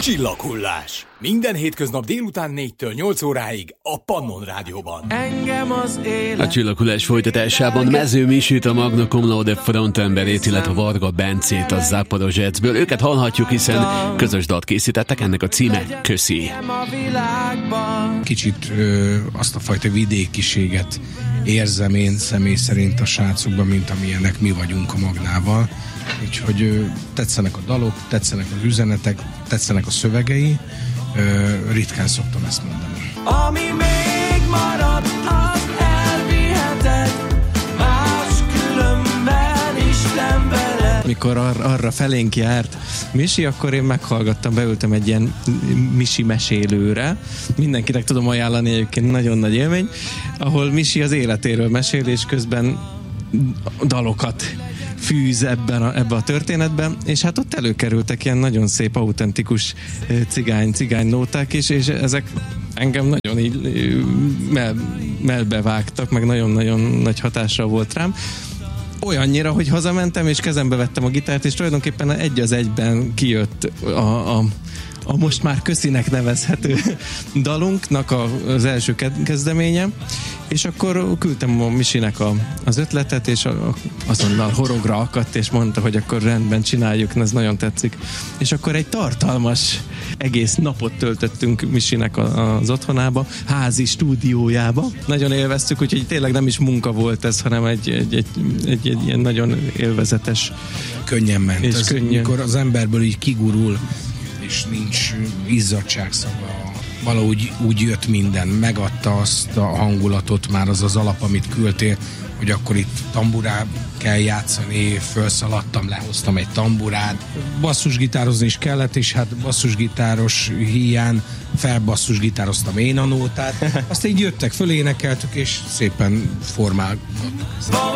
Csillaghullás. Minden hétköznap délután 4-től 8 óráig a Pannon Rádióban. Engem az élet. A Csillaghullás folytatásában Mező Misit, a Magna Cum Laude frontemberét, illetve Varga Bencét a Zaporozsecből. Őket hallhatjuk, hiszen közös dalt készítettek, ennek a címe Köszi. Kicsit azt a fajta vidékiséget érzem én személy szerint a srácokban, mint amilyenek mi vagyunk a Magnával. Úgyhogy tetszenek a dalok, tetszenek az üzenetek, tetszenek a szövegei, ritkán szoktam ezt mondani. Ami még marad, azt elviheted, máskülönben Isten veled. Mikor arra felénk járt Misi, akkor én meghallgattam, beültem egy ilyen Misi mesélőre. Mindenkinek tudom ajánlani, egyébként nagyon nagy élmény, ahol Misi az életéről mesél, és közben dalokat fűz ebbe a történetben, és hát ott előkerültek ilyen nagyon szép, autentikus cigány nóták, és ezek engem nagyon így melbevágtak, meg nagyon-nagyon nagy hatással volt rám. Olyannyira, hogy hazamentem, és kezembe vettem a gitárt, és tulajdonképpen egy az egyben kijött a most már Köszinek nevezhető dalunknak az első kezdeménye, és akkor küldtem a Misinek az ötletet, és azonnal horogra akadt, és mondta, hogy akkor rendben csináljuk, ez nagyon tetszik. És akkor egy tartalmas egész napot töltöttünk Misinek az otthonába, házi stúdiójába. Nagyon élveztük, úgyhogy tényleg nem is munka volt ez, hanem egy ilyen nagyon élvezetes. Könnyen ment. És könnyen. Mikor az emberből így kigurul, és nincs izzadságszaga, valahogy úgy jött minden, megadta azt a hangulatot már az alap, amit küldtél, hogy akkor itt tamburát kell játszani, felszaladtam, lehoztam egy tamburát. Basszusgitározni is kellett, és hát basszusgitáros híján felbasszusgitároztam én a nótát. Azt így jöttek, fölénekeltük, és szépen formálgattuk.